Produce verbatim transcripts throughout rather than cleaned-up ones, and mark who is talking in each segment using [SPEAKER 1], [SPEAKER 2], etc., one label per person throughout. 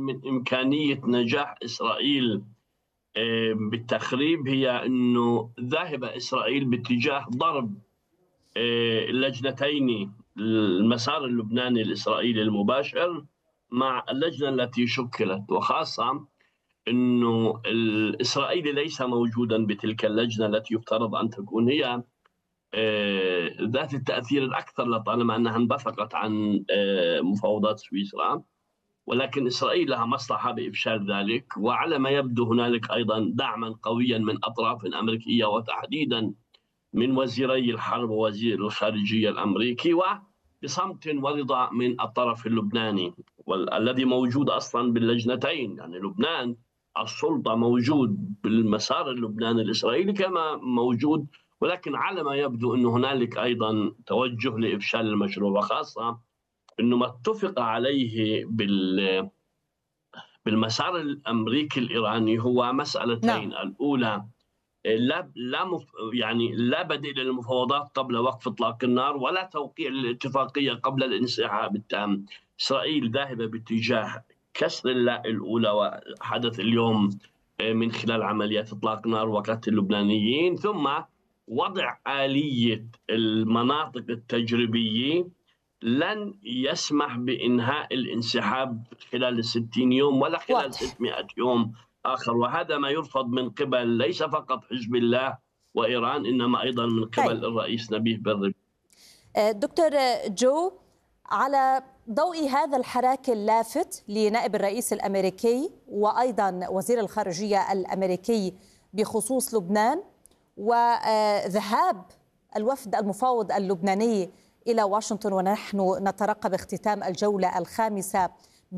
[SPEAKER 1] من إمكانية نجاح إسرائيل آآ بالتخريب هي إنه ذاهب إسرائيل باتجاه ضرب آآ اللجنتين، المسار اللبناني الإسرائيلي المباشر مع اللجنة التي شُكِّلت، وخاصة إنه الإسرائيلي ليس موجودًا بتلك اللجنة التي يفترض أن تكون هي آآ ذات التأثير الأكثر، لطالما أنها انبثقت عن آآ مفاوضات سويسرا، ولكن إسرائيل لها مصلحة بإفشال ذلك، وعلى ما يبدو هنالك أيضًا دعمًا قويًا من أطراف أمريكية، وتحديدًا من وزيري الحرب ووزير الخارجية الأمريكي، وبصمت ورضا من الطرف اللبناني والذي موجود أصلًا باللجنتين. يعني لبنان السلطة موجود بالمسار اللبناني الإسرائيلي كما موجود، ولكن على ما يبدو أن هنالك أيضًا توجه لإفشال المشروع، وخاصة أنه ما اتفق عليه بال بالمسار الأمريكي الإيراني هو مسألتين.
[SPEAKER 2] نعم.
[SPEAKER 1] الأولى لا لا مف يعني لا بديل للمفاوضات قبل وقف إطلاق النار، ولا توقيع الاتفاقية قبل الانسحاب التام. إسرائيل ذاهبة باتجاه كسر اللائحة الأولى، وحدث اليوم من خلال عمليات إطلاق نار وقتل اللبنانيين، ثم وضع آلية المناطق التجريبية لن يسمح بإنهاء الانسحاب خلال الستين يوم ولا خلال
[SPEAKER 2] واضح.
[SPEAKER 1] ستمائة يوم آخر، وهذا ما يرفض من قبل ليس فقط حزب الله وإيران، إنما أيضا من
[SPEAKER 2] طيب
[SPEAKER 1] قبل الرئيس نبيه بري.
[SPEAKER 2] دكتور جو، على ضوء هذا الحراك اللافت لنائب الرئيس الأمريكي وأيضا وزير الخارجية الأمريكي بخصوص لبنان وذهاب الوفد المفاوض اللبناني إلى واشنطن، ونحن نترقب اختتام الجولة الخامسة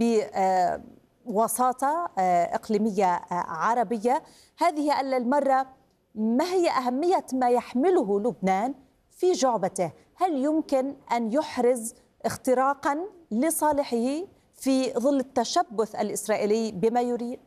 [SPEAKER 2] بوساطة إقليمية عربية، هذه المرة ما هي أهمية ما يحمله لبنان في جعبته؟ هل يمكن أن يحرز اختراقا لصالحه في ظل التشبث الإسرائيلي بما يريد؟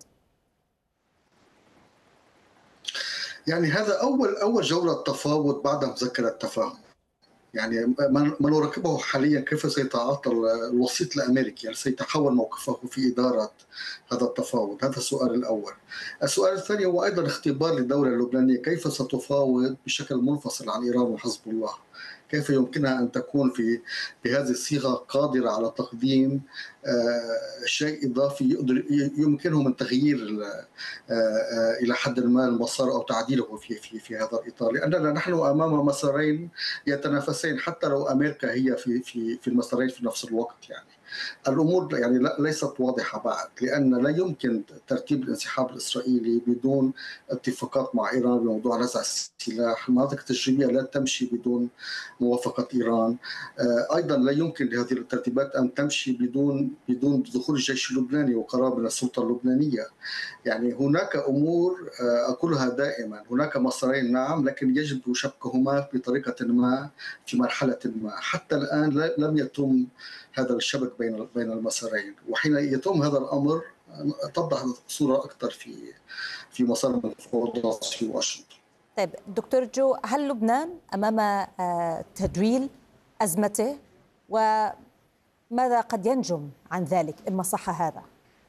[SPEAKER 3] يعني هذا أول أول جولة تفاوض بعد مذكرة تفاهم. يعني ما نراقبه حاليا كيف سيتعاطى الوسيط الامريكي، يعني سيتحول موقفه في اداره هذا التفاوض. هذا السؤال الاول. السؤال الثاني هو ايضا اختبار للدوله اللبنانيه، كيف ستفاوض بشكل منفصل عن ايران وحزب الله؟ كيف يمكنها ان تكون في بهذه الصيغه قادره على تقديم شيء اضافي يقدر يمكنه من تغيير الى حد ما المسار او تعديله في في في هذا الاطار، لاننا نحن امام مسارين يتنافسين حتى لو امريكا هي في في في المسارين في نفس الوقت. يعني الامور يعني ليست واضحه بعد، لان لا يمكن ترتيب الانسحاب الاسرائيلي بدون اتفاقات مع ايران بموضوع نزع السلاح. المناطق التجريبيه لا تمشي بدون موافقه ايران. ايضا لا يمكن لهذه الترتيبات ان تمشي بدون بدون دخول الجيش اللبناني وقرار من السلطه اللبنانيه. يعني هناك امور اقولها دائما، هناك مسارين نعم، لكن يجب شبكهما بطريقه ما في مرحله ما. حتى الان لم يتم هذا الشبك بين بين المسارين، وحين يتم هذا الامر توضح الصوره اكثر في في مسار المفاوضات في واشنطن.
[SPEAKER 2] طيب دكتور جو، هل لبنان امام تدويل ازمته، وماذا قد ينجم عن ذلك إما صح هذا؟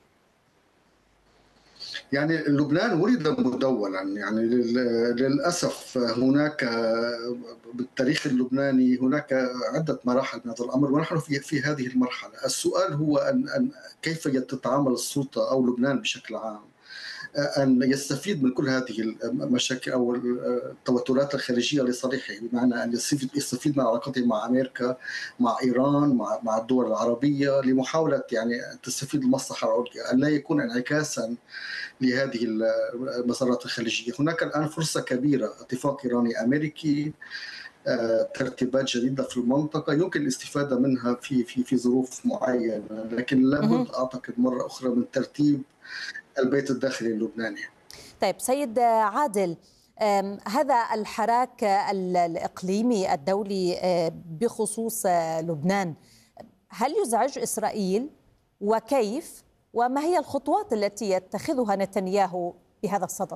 [SPEAKER 3] يعني لبنان ولد مدولا، يعني للأسف هناك بالتاريخ اللبناني هناك عدة مراحل من هذا الأمر، ونحن في في هذه المرحلة. السؤال هو أن أن كيف تتعامل السلطة أو لبنان بشكل عام أن يستفيد من كل هذه المشاكل أو التوترات الخارجية لصالحه، بمعنى أن يستفيد من علاقته مع أمريكا، مع إيران، مع مع الدول العربية، لمحاولة يعني تستفيد المصلحة العليا، أن لا يكون انعكاسا لهذه المسارات الخارجية. هناك الآن فرصة كبيرة، اتفاق إيراني أمريكي، ترتيبات جديدة في المنطقة يمكن الاستفادة منها في في في ظروف معينة، لكن لابد أعتقد مرة أخرى من ترتيب البيت الداخلي اللبناني.
[SPEAKER 2] طيب سيد عادل، هذا الحراك الإقليمي الدولي بخصوص لبنان هل يزعج إسرائيل، وكيف، وما هي الخطوات التي يتخذها نتنياهو بهذا الصدد؟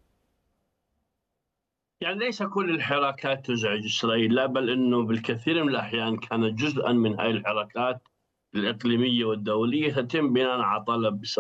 [SPEAKER 1] يعني ليس كل الحراكات تزعج إسرائيل، لا، بل أنه بالكثير من الأحيان كانت جزءا من هذه الحركات الإقليمية والدولية تتم بناء على طلب